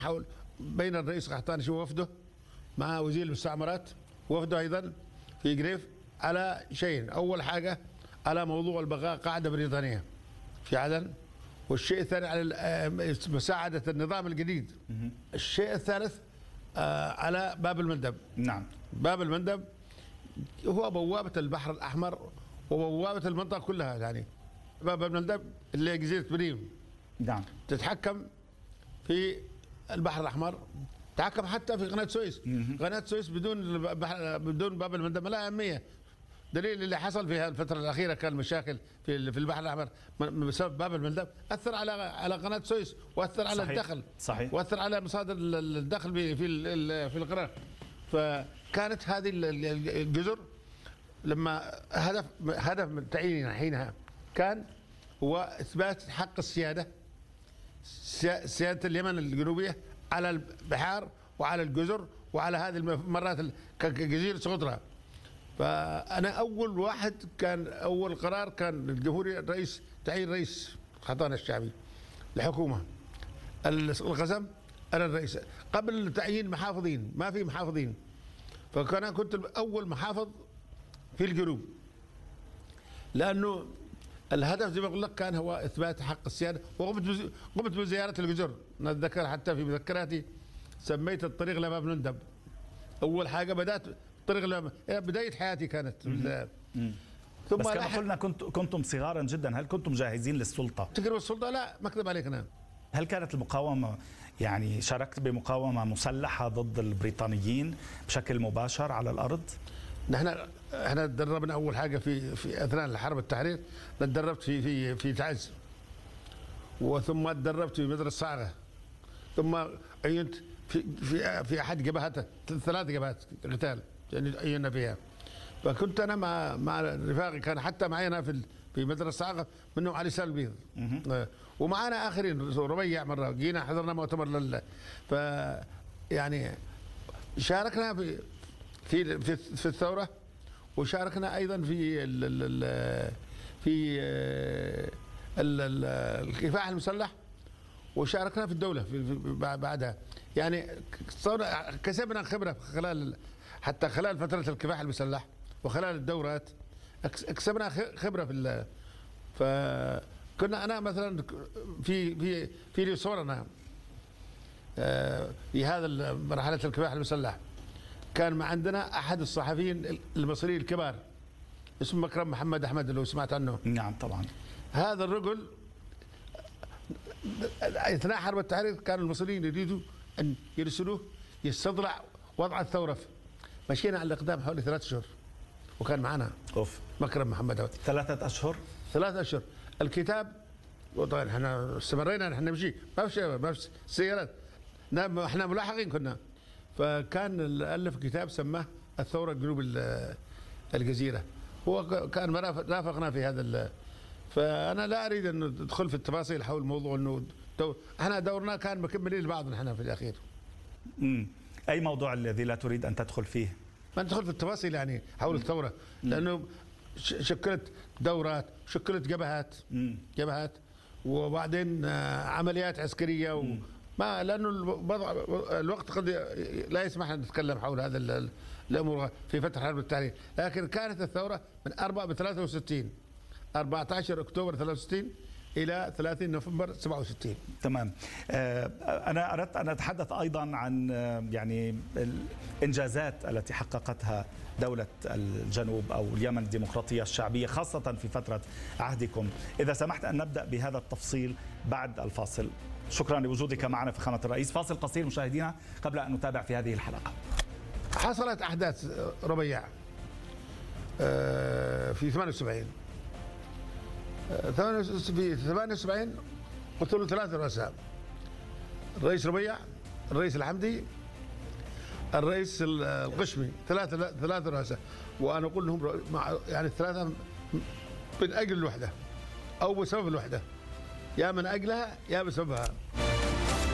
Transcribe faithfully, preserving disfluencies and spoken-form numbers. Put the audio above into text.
حول بين الرئيس قحطاني ووفده مع وزير المستعمرات وفده ايضا في قريف على شيئين. اول حاجه على موضوع البقاء قاعده بريطانيه في عدن، والشيء الثاني على مساعده النظام الجديد. الشيء الثالث على باب المندب. نعم، باب المندب هو بوابه البحر الاحمر وبوابه المنطقه كلها. يعني باب المندب اللي جزيره بريم نعم تتحكم في البحر الاحمر، تحكم حتى في قناه سويس. قناه سويس بدون بدون باب المندب ما لها اهميه. دليل اللي حصل في الفتره الاخيره كان مشاكل في في البحر الاحمر بسبب باب المندب، اثر على على قناه سويس واثر على صحيح. الدخل صحيح، واثر على مصادر الدخل في في في القناه. فكانت هذه الجزر لما هدف هدف من تعييننا حينها كان هو اثبات حق السياده، سياده اليمن الجنوبيه على البحار وعلى الجزر وعلى هذه المرات كجزيره سقطرى. فانا اول واحد كان اول قرار كان الجمهوري الرئيس تعيين رئيس قحطاني الشعبي الحكومه. القسم انا الرئيس قبل تعيين محافظين، ما في محافظين، فكان كنت اول محافظ في الجنوب، لانه الهدف زي ما اقول لك كان هو اثبات حق السياده. وقمت قمت بزياره الجزر، نتذكر حتى في مذكراتي سميت الطريق لباب المندب. اول حاجه بدات طريق لباب، بدايه حياتي كانت. ثم بس كما قلنا كنت كنتم صغارا جدا، هل كنتم جاهزين للسلطه؟ تقرب السلطه؟ لا، ما اكذب عليك انا. هل كانت المقاومه، يعني شاركت بمقاومه مسلحه ضد البريطانيين بشكل مباشر على الارض؟ نحن احنا تدربنا اول حاجه في في اثناء الحرب التحرير، تدربت في في في تعز، وثم تدربت في مدرسه صاغه، ثم عينت في في في احد جبهات ثلاث جبهات قتال يعني عينا فيها. فكنت انا مع مع رفاقي، كان حتى معي في في مدرسه صاغه منهم علي سالم، ومعنا اخرين ربيع مره جينا حضرنا مؤتمر لل ف يعني شاركنا في في في, في الثوره، وشاركنا ايضا في ال ال في ال ال الكفاح المسلح، وشاركنا في الدوله في بعدها. يعني كسبنا خبره خلال حتى خلال فتره الكفاح المسلح وخلال الدورات، كسبنا خبره في فكنا انا مثلا في في في لي صورنا في هذا مرحله الكفاح المسلح. كان عندنا احد الصحفيين المصريين الكبار اسمه مكرم محمد احمد، لو سمعت عنه. نعم طبعا. هذا الرجل اثناء حرب التحرير كان المصريين يريدوا ان يرسلوه يستطلع وضع الثوره. مشينا على الاقدام حوالي ثلاث اشهر وكان معنا اوف مكرم محمد أحمد. ثلاثة اشهر ثلاث اشهر الكتاب. وطبعا احنا استمرينا نحن نمشي، ما في ما في سيارات، احنا ملاحقين كنا. فكان الف كتاب سماه الثوره جنوب الجزيره، هو كان رافقنا في هذا. فانا لا اريد ان ادخل في التفاصيل حول موضوع انه دور احنا دورنا كان مكملين لبعض نحن في الاخير. امم اي موضوع الذي لا تريد ان تدخل فيه؟ ما ندخل في التفاصيل يعني حول الثوره، لانه شكلت دورات، شكلت جبهات مم. جبهات وبعدين عمليات عسكريه و ما لانه الوقت قد لا يسمح ان نتكلم حول هذا الامور في فتره حرب التحرير. لكن كانت الثوره من أربعة ب ثلاثة وستين، أربعة عشر أكتوبر ثلاثة وستين الى ثلاثين نوفمبر سبعة وستين. تمام. انا اردت ان اتحدث ايضا عن يعني الانجازات التي حققتها دوله الجنوب او اليمن الديمقراطيه الشعبيه خاصه في فتره عهدكم. اذا سمحت ان نبدا بهذا التفصيل بعد الفاصل. شكرا لوجودك معنا فخامه الرئيس. فاصل قصير مشاهدينا قبل ان نتابع في هذه الحلقه. حصلت احداث ربيع في ثمانية وسبعين. في ثمانية وسبعين قلت له ثلاثة رؤساء: الرئيس ربيع، الرئيس الحمدي، الرئيس القشمي، ثلاثة ثلاثة رؤساء. وانا اقول لهم يعني الثلاثة من اجل الوحدة او بسبب الوحدة، يا من اجلها يا بسببها.